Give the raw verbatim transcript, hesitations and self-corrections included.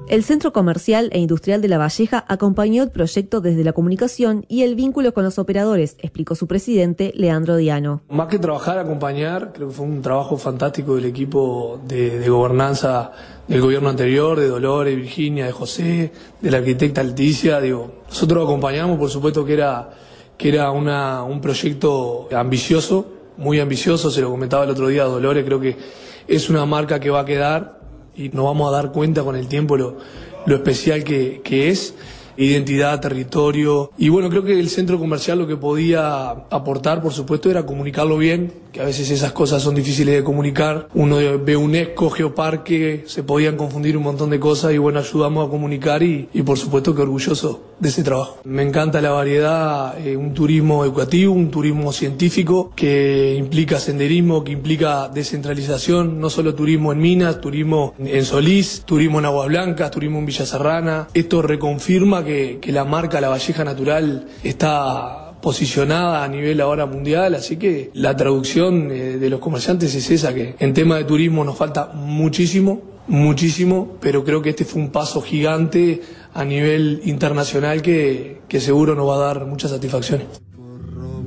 El Centro Comercial e Industrial de La Valleja acompañó el proyecto desde la comunicación y el vínculo con los operadores, explicó su presidente, Leandro Diano. Más que trabajar, acompañar, creo que fue un trabajo fantástico del equipo de, de gobernanza del gobierno anterior, de Dolores, de Virginia, de José, de la arquitecta Leticia. Digo, nosotros acompañamos, por supuesto que era, que era una, un proyecto ambicioso, muy ambicioso, se lo comentaba el otro día a Dolores, creo que es una marca que va a quedar y nos vamos a dar cuenta con el tiempo lo, lo especial que, que es, identidad, territorio. Y bueno, creo que el centro comercial lo que podía aportar, por supuesto, era comunicarlo bien, que a veces esas cosas son difíciles de comunicar. Uno ve UNESCO, Geoparque, se podían confundir un montón de cosas y bueno, ayudamos a comunicar y, y por supuesto que orgulloso de ese trabajo. Me encanta la variedad, eh, un turismo educativo, un turismo científico que implica senderismo, que implica descentralización, no solo turismo en Minas, turismo en Solís, turismo en Aguas Blancas, turismo en Villa Serrana. Esto reconfirma que, que la marca La Valleja Natural está posicionada a nivel ahora mundial, así que la traducción eh, de los comerciantes es esa, que en tema de turismo nos falta muchísimo, muchísimo, pero creo que este fue un paso gigante a nivel internacional que, que seguro nos va a dar muchas satisfacciones.